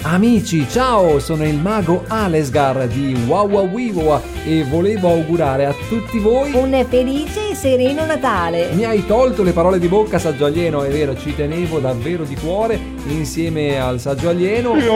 Amici, ciao, sono il mago Alesgar di Wawawiwa e volevo augurare a tutti voi un felice e sereno Natale. Mi hai tolto le parole di bocca, saggio alieno, è vero, ci tenevo davvero di cuore insieme al saggio alieno. Io